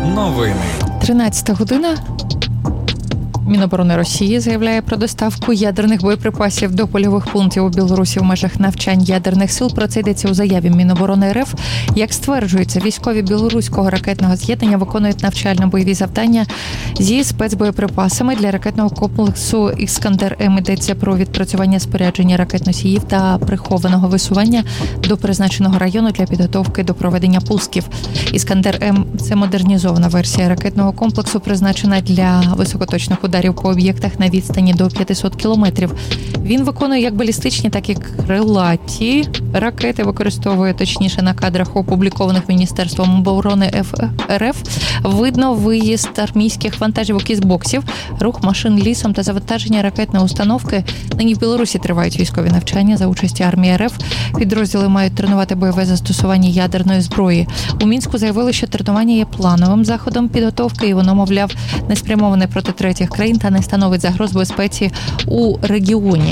Новини. 13 година. Міноборони Росії заявляє про доставку ядерних боєприпасів до польових пунктів у Білорусі в межах навчань ядерних сил. Про це йдеться у заяві Міноборони РФ. Як стверджується, військові білоруського ракетного з'єднання виконують навчально-бойові завдання зі спецбоєприпасами для ракетного комплексу «Іскандер-М». Йдеться про відпрацювання спорядження ракет-носіїв та прихованого висування до призначеного району для підготовки до проведення пусків. «Іскандер-М» – це модернізована версія ракетного комплексу, призначена для високоточних ударів по об'єктах на відстані до 500 кілометрів. Він виконує як балістичні, так і крилаті ракети, використовує, точніше, на кадрах, опублікованих Міністерством оборони РФ. Видно виїзд армійських вантажівок із боксів, рух машин лісом та завантаження ракетної установки. Нині в Білорусі тривають військові навчання за участі армії РФ. Підрозділи мають тренувати бойове застосування ядерної зброї. У Мінську заявили, що тренування є плановим заходом підготовки, і воно, мовляв, не спрямоване проти третіх країн та не становить загроз безпеці у регіоні.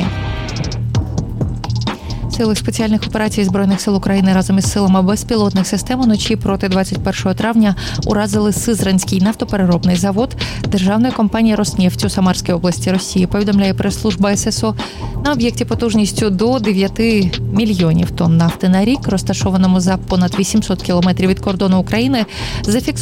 Сили спеціальних операцій Збройних сил України разом із силами безпілотних систем уночі проти 21 травня уразили Сизранський нафтопереробний завод державної компанії «Роснефть» у Самарській області Росії, повідомляє прес-служба ССО. На об'єкті потужністю до 9 мільйонів тонн нафти на рік, розташованому за понад 800 кілометрів від кордону України, зафіксовано